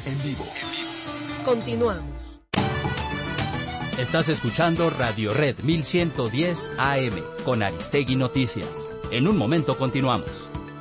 en vivo. Continuamos. Estás escuchando Radio Red 1110 AM con Aristegui Noticias. En un momento continuamos.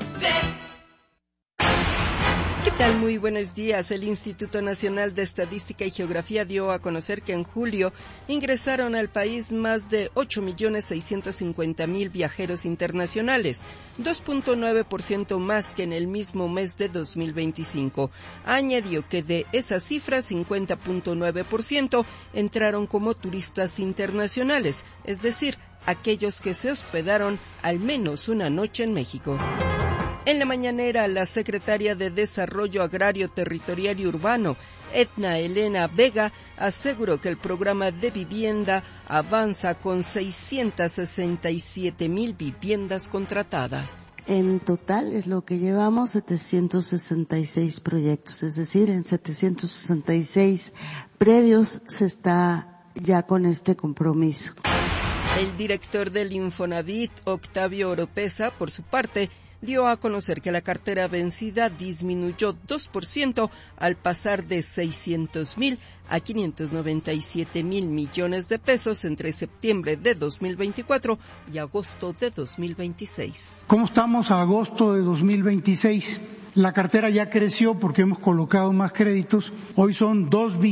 ¿Qué tal? Muy buenos días. El Instituto Nacional de Estadística y Geografía dio a conocer que en julio ingresaron al país más de 8.650.000 viajeros internacionales, 2.9% más que en el mismo mes de 2025. Añadió que de esa cifra, 50.9% entraron como turistas internacionales, es decir, aquellos que se hospedaron al menos una noche en México. En la mañanera, la secretaria de Desarrollo Agrario, Territorial y Urbano, Edna Elena Vega, aseguró que el programa de vivienda avanza con 667.000 viviendas contratadas. En total es lo que llevamos, 766 proyectos, es decir, en 766 predios se está ya con este compromiso. El director del Infonavit, Octavio Oropesa, por su parte, dio a conocer que la cartera vencida disminuyó 2% al pasar de 600.000 a 597.000 millones de pesos entre septiembre de 2024 y agosto de 2026. ¿Cómo estamos a agosto de 2026? La cartera ya creció porque hemos colocado más créditos. Hoy son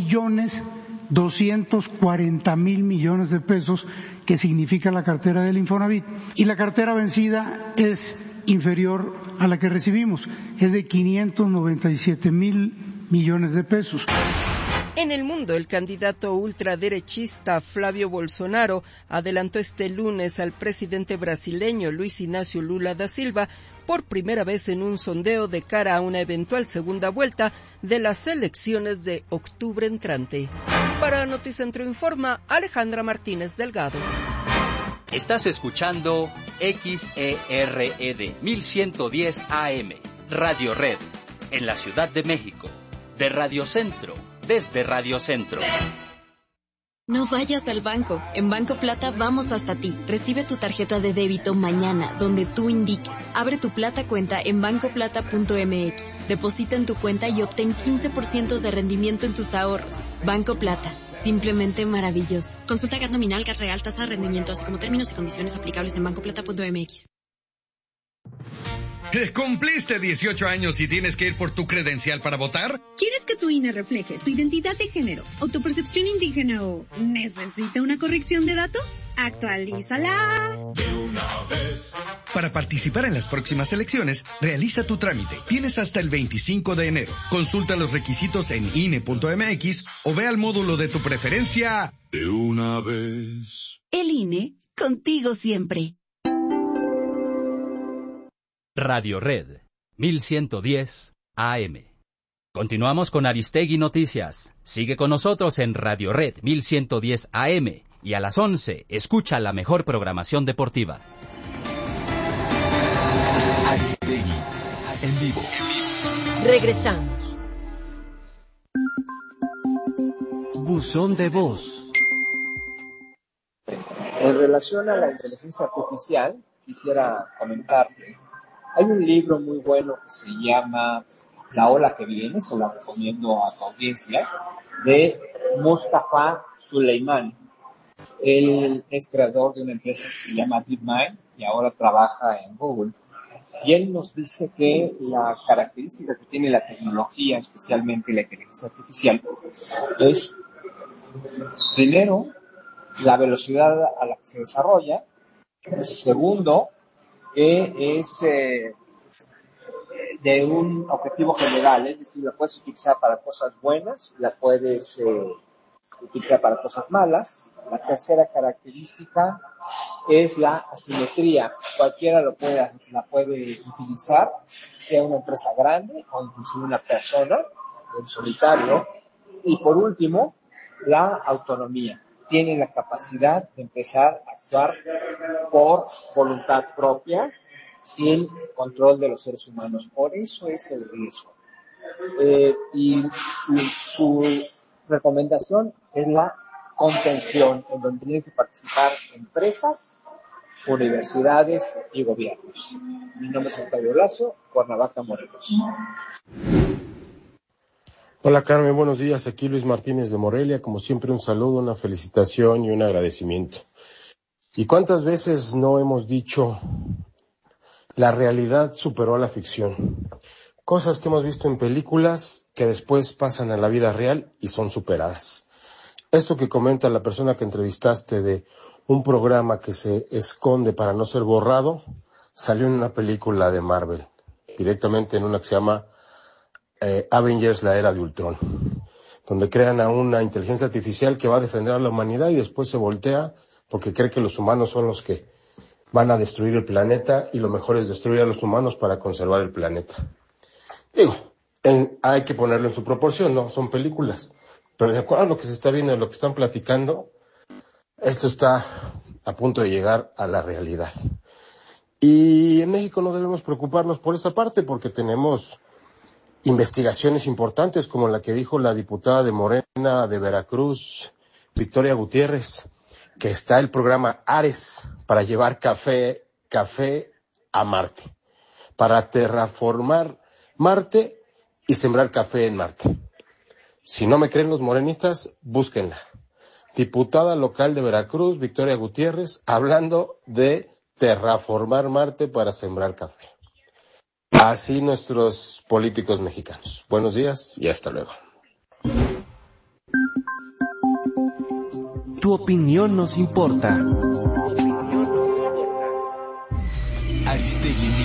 2.240.000 millones de pesos, que significa la cartera del Infonavit. Y la cartera vencida es inferior a la que recibimos, es de 597.000 millones de pesos. En el mundo, el candidato ultraderechista Flavio Bolsonaro adelantó este lunes al presidente brasileño Luis Inácio Lula da Silva por primera vez en un sondeo de cara a una eventual segunda vuelta de las elecciones de octubre entrante. Para Noticentro Informa, Alejandra Martínez Delgado. Estás escuchando XERED 1110 AM, Radio Red, en la Ciudad de México, de Radio Centro, desde Radio Centro. No vayas al banco. En Banco Plata vamos hasta ti. Recibe tu tarjeta de débito mañana, donde tú indiques. Abre tu Plata cuenta en bancoplata.mx. Deposita en tu cuenta y obtén 15% de rendimiento en tus ahorros. Banco Plata. Simplemente maravilloso. Consulta GAT nominal, GAT real, tasa de rendimiento, así como términos y condiciones aplicables en bancoplata.mx. ¿Cumpliste 18 años y tienes que ir por tu credencial para votar? ¿Quieres que tu INE refleje tu identidad de género, autopercepción indígena o necesita una corrección de datos? ¡Actualízala! De una vez. Para participar en las próximas elecciones, realiza tu trámite. Tienes hasta el 25 de enero. Consulta los requisitos en INE.mx o ve al módulo de tu preferencia. De una vez. El INE, contigo siempre. Radio Red 1110 AM. Continuamos con Aristegui Noticias. Sigue con nosotros en Radio Red 1110 AM y a las 11 escucha la mejor programación deportiva. Aristegui en vivo. Regresamos. Buzón de voz. En relación a la inteligencia artificial, quisiera comentarte. Hay un libro muy bueno que se llama La ola que viene, se lo recomiendo a tu audiencia, de Mustafa Suleyman. Él es creador de una empresa que se llama DeepMind y ahora trabaja en Google. Y él nos dice que la característica que tiene la tecnología, especialmente la inteligencia artificial, es, primero, la velocidad a la que se desarrolla. Segundo, que es de un objetivo general, es decir, la puedes utilizar para cosas buenas, la puedes utilizar para cosas malas. La tercera característica es la asimetría. Cualquiera la puede utilizar, sea una empresa grande o incluso una persona en solitario. Y por último, la autonomía. Tiene la capacidad de empezar a actuar por voluntad propia, sin control de los seres humanos. Por eso es el riesgo. Y su recomendación es la contención, en donde tienen que participar empresas, universidades y gobiernos. Mi nombre es Octavio Lazo, Cuernavaca, Morelos. Hola Carmen, buenos días. Aquí Luis Martínez de Morelia. Como siempre, un saludo, una felicitación y un agradecimiento. ¿Y cuántas veces no hemos dicho la realidad superó a la ficción? Cosas que hemos visto en películas que después pasan a la vida real y son superadas. Esto que comenta la persona que entrevistaste de un programa que se esconde para no ser borrado, salió en una película de Marvel, directamente en una que se llama Avengers, la era de Ultron, donde crean a una inteligencia artificial que va a defender a la humanidad y después se voltea porque cree que los humanos son los que van a destruir el planeta y lo mejor es destruir a los humanos para conservar el planeta. Digo, hay que ponerlo en su proporción, ¿no? Son películas. Pero de acuerdo a lo que se está viendo y lo que están platicando, esto está a punto de llegar a la realidad. Y en México no debemos preocuparnos por esa parte porque tenemos investigaciones importantes como la que dijo la diputada de Morena de Veracruz, Victoria Gutiérrez, que está el programa Ares para llevar café a Marte, para terraformar Marte y sembrar café en Marte. Si no me creen los morenistas, búsquenla. Diputada local de Veracruz, Victoria Gutiérrez, hablando de terraformar Marte para sembrar café. Así nuestros políticos mexicanos. Buenos días y hasta luego. Tu opinión nos importa. Aristegui